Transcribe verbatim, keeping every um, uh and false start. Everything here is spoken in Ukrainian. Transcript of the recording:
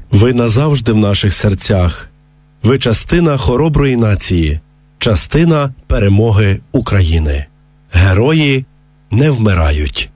Ви назавжди в наших серцях. Ви частина хороброї нації, частина перемоги України. Герої не вмирають.